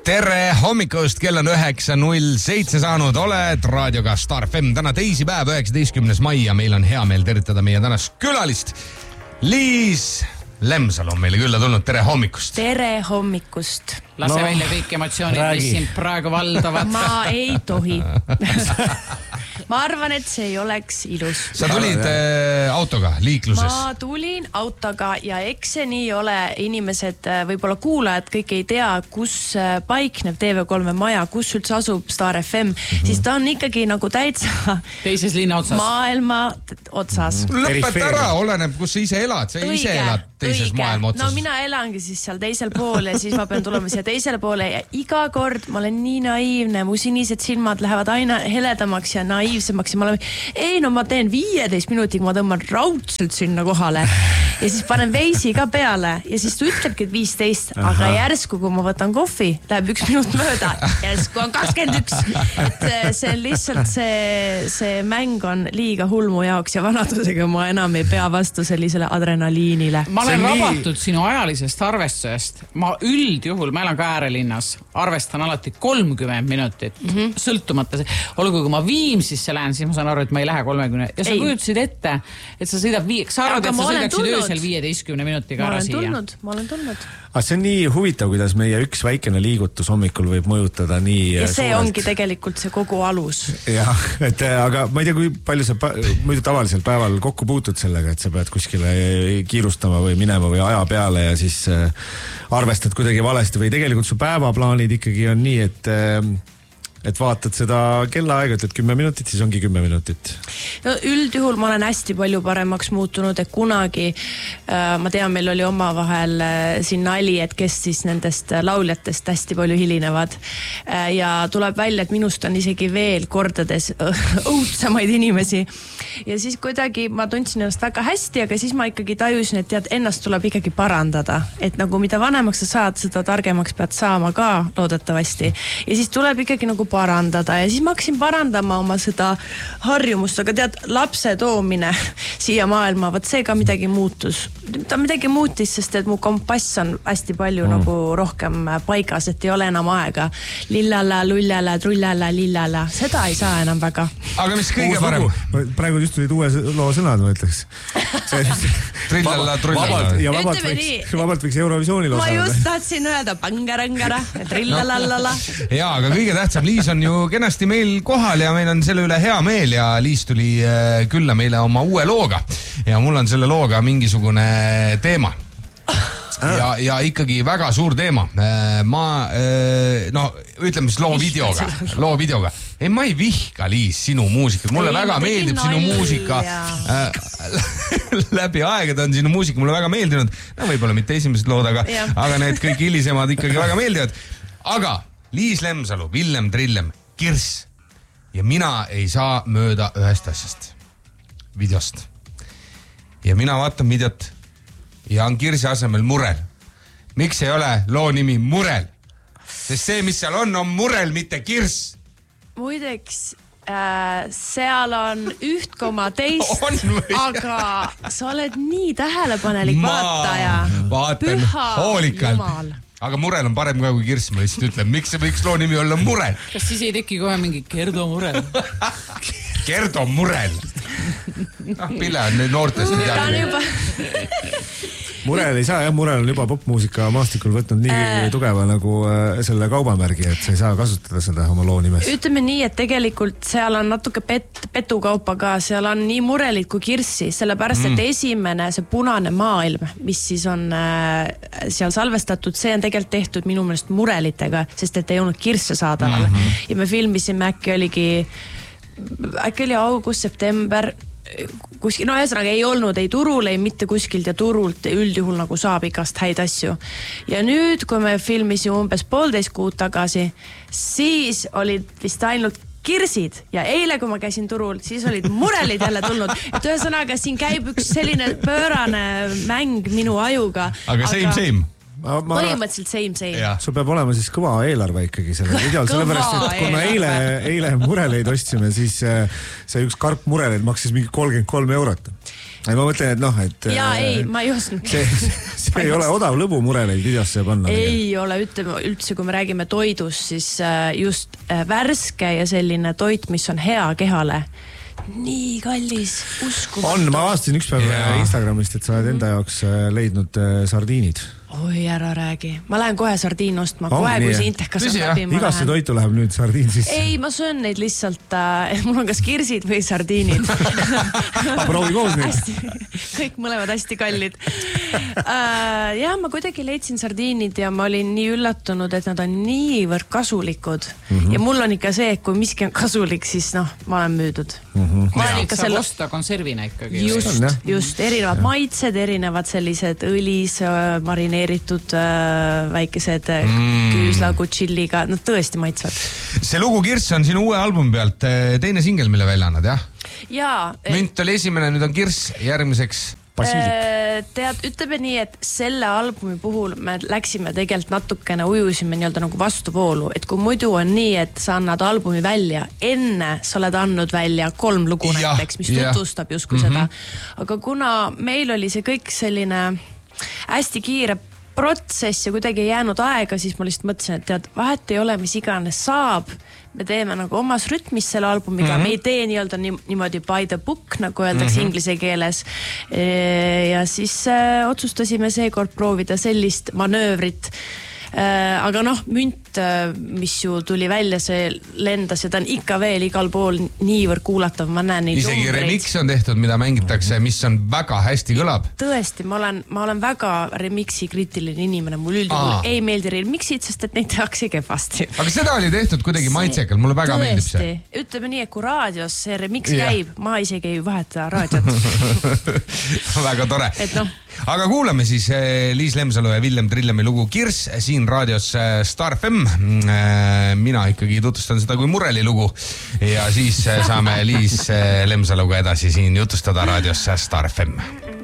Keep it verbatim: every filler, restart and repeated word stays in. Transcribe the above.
Tere hommikust, kell on üheksa null seitse saanud, oled raadioga Star F M. Täna teisipäev, üheksateistkümnes mai ja meil on hea meel tervitada meie tänast külalist. Liis Lemsalu on meile külla tulnud, tere hommikust. Tere hommikust. Lase no, välja kõik emotsioonid, mis siin praegu valdavad. Ma ei tohi. Ma arvan, et see ei oleks ilus. Sa tulid äh, autoga liikluses? Ma tulin autoga ja eks see nii ole. Inimesed, võib-olla kuulajad, kõik ei tea, kus paikneb T V kolme maja, kus üldse asub Star F M. Mm-hmm. Siis ta on ikkagi nagu täitsa teises linna otsas. Maailma otsas. Mm-hmm. Lõpet ära, oleneb, kus sa ise elad. Sa õige, ise elad teises õige. Maailma otsas. No mina elangi siis seal teisel pool ja siis ma pean tulema siia teisele poole ja iga kord ma olen nii naiivne, mu sinised silmad lähevad aina heledamaks ja naiivsemaks ja ma olen, ei no ma teen viieteist minutit, ma tõmban raudselt sinna kohale ja siis panen veisi ka peale ja siis ta ütlebki viisteist, aga järsku kui ma võtan kohvi, läheb üks minut mööda, järsku on kakskümmend üks. Et see on lihtsalt see, see mäng on liiga hull mu jaoks ja vanadusega ma enam ei pea vastu sellisele adrenaliinile. Ma olen rabatud nii... sinu ajalisest arvestusest. Ma üldjuhul, ma elan ka äärelinnas, arvestan alati kolmkümmend minutit, mm-hmm. sõltumata. Olgu, kui ma Viimsisse lähen, siis ma saan aru, et ma ei lähe kolmekümne. Ja sa kujutasid ette, et sa sõidab viie... Sa arvad, et sa sõidaksid öösel viieteistkümne minutiga ära siia? Ma olen tulnud, ma olen tulnud. Ah, see on nii huvitav, kuidas meie üks väikene liigutus hommikul võib mõjutada nii ja see suurelt. Ongi tegelikult see kogu alus. Jah, et aga ma ei tea, kui palju sa muidu tavalisel päeval kokku puutud sellega, et sa pead kuskile kiirustama või minema või aja peale ja siis arvestad kuidagi valesti või tegelikult su päevaplaanid ikkagi on nii, et et vaatad seda kellaaega, ütled kümme minutit, siis ongi kümme minutit. No üldjuhul ma olen hästi palju paremaks muutunud, et kunagi äh, ma tean, meil oli omavahel äh, siin nali, et kes siis nendest lauljatest hästi palju hilinevad äh, ja tuleb välja, et minust on isegi veel kordades õudsemaid inimesi ja siis kuidagi ma tundsin ennast väga hästi, aga siis ma ikkagi tajusin, et tead, ennast tuleb ikkagi parandada, et nagu mida vanemaks sa saad, seda targemaks pead saama ka loodetavasti ja siis tuleb ikkagi nagu parandada ja siis ma hakkasin parandama oma seda harjumust, aga tead, lapse toomine siia maailma, võt see ka midagi muutus. Ta midagi muutis, sest et mu kompass on hästi palju mm. nagu rohkem paigas, et ei ole enam aega. Lillala, lullala, trullala, lillala. Seda ei saa enam väga. Aga mis kõige parem? Praegu just tulid uue loo sõnad, ma ütleks. Trillala, trullala. Ja vabalt võiks, vabalt võiks Eurovisiooni loo ma just tahtsin öelda pangarangara, trillalallala. Jaa, aga kõige tähtsam, Liis on ju kenasti meil kohal ja meil on selle üle hea meel ja Liis tuli külla meile oma uue looga ja mul on selle looga mingisugune teema ja, ja ikkagi väga suur teema. Ma, no ütleme siis loo videoga, loo videoga. Ei, ma ei vihka, Liis, sinu muusika. Mulle ei, väga meeldib sinu muusika. Läbi aegade on sinu muusika mulle väga meeldinud. No võib-olla mitte esimesed lood, aga, aga need kõik hilisemad ikkagi väga meeldivad. Aga Liis Lemsalu, Villem Trillem, Kirss ja mina ei saa mööda ühest asjast, videost. Ja mina vaatan videot ja on Kirsi asemel Murel. Miks ei ole loo nimi Murel? Sest see, mis seal on, on Murel, mitte Kirss. Muideks, äh, seal on üht koma teist, aga sa oled nii tähelepanelik vaataja. Vaatan hoolikalt. Jumal. Aga Murel on parem ka kui Kirss, ma lihtsalt ütlen. Miks see võiks loo nimi olla Murel? Kas siis ei teki kohe mingi Gerdo Murel? Gerdo Murel. Ah, Pille on nüüd noortest. Ta on juba... Murel ei saa, jah, Murel on juba popmuusika maastikul võtnud nii äh, tugeva nagu äh, selle kaubamärgi, et sa ei saa kasutada seda oma loo nimes. Ütleme nii, et tegelikult seal on natuke pet, petukaupa ka, seal on nii Murelit kui Kirssi, sellepärast, mm. et esimene, see punane maailm, mis siis on äh, seal salvestatud, see on tegelikult tehtud minu meelest Murelitega, sest et ei olnud Kirsse saadaval. Mm-hmm. Ja me filmisime äkki oligi, äkki oli august, september, kuskil, no ühesõnaga ei olnud ei turul, ei mitte kuskilt ja turult üldjuhul nagu saab igast häid asju. Ja nüüd, kui me filmisime umbes poolteist kuud tagasi, siis olid vist ainult Kirsid ja eile, kui ma käisin turul, siis olid Murelid jälle tulnud. Et ühesõnaga, siin käib üks selline pöörane mäng minu ajuga. Aga same, aga... same. Ma, ma... põhimõtteliselt same, same. Sul peab olema siis kõva eelarve ikkagi selle videol, sellepärast, et kuna eile, eile Mureleid ostsime, siis see üks karp Mureleid maksis mingi kolmkümmend kolm eurot. ma mõtlen, et noh, et jaa, ei, ma ei osanud. See, see ei ole odav lõbu mureleid videosse panna. Ei ole, ütleme üldse, kui me räägime toidust, siis just värske ja selline toit, mis on hea kehale. Nii kallis, uskumatu. On, ma vaatasin üks päev yeah. Instagramist, et sa oled enda jaoks leidnud sardiinid. Oi, ära räägi. Ma lähen kohe sardiin ostma, oh, kohe nii. Kui see intekas on läbi. Igasse toitu läheb nüüd sardiin sisse. Ei, ma söön neid lihtsalt, äh, mul on kas kirsid või sardiinid. Proovi koos neid. Kõik mõlemad hästi kallid. Äh, jah, ma kuidagi leidsin sardiinid ja ma olin nii üllatunud, et nad on niivõrd kasulikud. Mm-hmm. Ja mul on ikka see, et kui miski on kasulik, siis noh, ma olen müüdud. Mm-hmm. Ma olen ikka selle... Saab osta konservina ikkagi. Just, on, just. Erinevad ja. Maitsed, erinevad sellised õlis, marineeritud eritud äh, väikesed mm. küüslagu chilliga, nad tõesti maitsvad. See lugu Kirss on sinu uue albumi pealt teine singel, mille välja annad, jah? Jaa. Münt oli esimene, nüüd on Kirss, järgmiseks Basilik. Tead, ütleme nii, et selle albumi puhul me läksime tegelikult natukene ujusime nii-öelda nagu vastuvoolu, et kui muidu on nii, et sa annad albumi välja, enne sa oled andnud välja kolm lugu ja, näiteks, mis ja. Tutvustab justkui mm-hmm. seda. Aga kuna meil oli see kõik selline hästi kiire protsess ja kuidagi ei jäänud aega, siis ma lihtsalt mõtlesin, et tead, vahet ei ole, mis iganes saab. Me teeme nagu omas rütmis selle albumiga, mm-hmm. me ei tee nii-öelda niimoodi by the book, nagu öeldaks mm-hmm. inglise keeles. Ja siis äh, otsustasime seekord proovida sellist manöövrit. Äh, aga noh, Münt, mis ju tuli välja, see lendas ja ta on ikka veel igal pool niivõrd kuulatav, ma näen neid isegi numbreid. Remix on tehtud, mida mängitakse, mis on väga hästi kõlab. Tõesti, ma olen, ma olen väga remixi kriitiline inimene, mul üldjuhul ei meeldi remixid, sest et neid tehakse kehvasti. Aga seda oli tehtud kuidagi maitsekal, mulle väga tõesti. Meeldib see. Ütleme nii, et kui raadios see remix ja. Käib, ma isegi ei vaheta raadiot. Väga tore. Et noh. Aga kuulame siis Liis Lemsalu ja Villem Trillemi lugu Kirss siin raadios Star F M. Mina ikkagi tutvustan seda kui Mureli lugu ja siis saame Liis Lemsaluga edasi siin jutustada raadios Star F M.